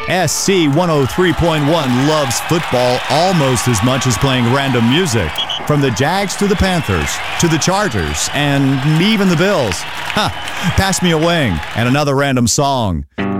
SC 103.1 loves football almost as much as playing random music. From the Jags to the Panthers, to the Chargers, and even the Bills. Pass me a wing and another random song.